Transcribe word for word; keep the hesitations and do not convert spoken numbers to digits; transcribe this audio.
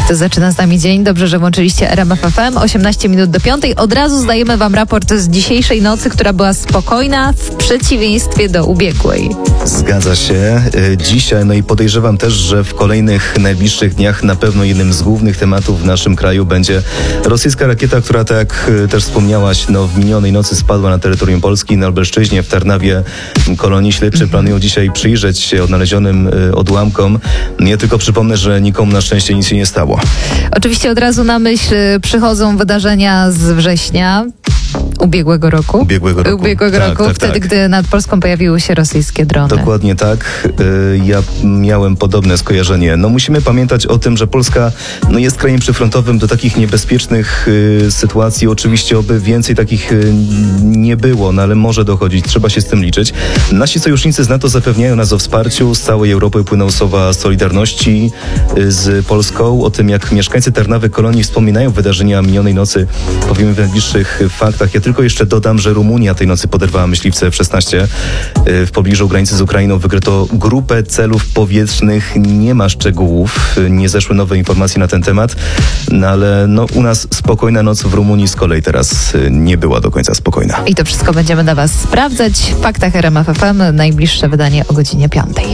Kto zaczyna z nami dzień? Dobrze, że włączyliście R M F F M. osiemnaście minut do piątej. Od razu zdajemy wam raport z dzisiejszej nocy, która była spokojna w przeciwieństwie do ubiegłej. Zgadza się. Dzisiaj, no i podejrzewam też, że w kolejnych najbliższych dniach na pewno jednym z głównych tematów w naszym kraju będzie rosyjska rakieta, która, tak jak też wspomniałaś, no w minionej nocy spadła na terytorium Polski, na Lubelszczyźnie, w Tarnawie. Kolonii śledczy planują dzisiaj przyjrzeć się odnalezionym odłamkom. Ja tylko przypomnę, że nikomu na szczęście nic się nie stało. Oczywiście od razu na myśl przychodzą wydarzenia z września ubiegłego roku. Ubiegłego roku. Ubiegłego tak, roku, tak, wtedy, tak. gdy nad Polską pojawiły się rosyjskie drony. Dokładnie tak. Ja miałem podobne skojarzenie. No musimy pamiętać o tym, że Polska no, jest krajem przyfrontowym do takich niebezpiecznych y, sytuacji. Oczywiście oby więcej takich y, nie było, no ale może dochodzić. Trzeba się z tym liczyć. Nasi sojusznicy z NATO zapewniają nas o wsparciu. Z całej Europy płyną słowa solidarności y, z Polską. O tym, jak mieszkańcy Tarnawy kolonii wspominają wydarzenia minionej nocy, powiemy w najbliższych faktach. Ja tylko jeszcze dodam, że Rumunia tej nocy poderwała myśliwce F szesnaście. W pobliżu granicy z Ukrainą wykryto grupę celów powietrznych. Nie ma szczegółów, nie zeszły nowe informacje na ten temat, no ale no, u nas spokojna noc, w Rumunii z kolei teraz nie była do końca spokojna. I to wszystko będziemy dla was sprawdzać w faktach R M F F M. Najbliższe wydanie o godzinie piątej.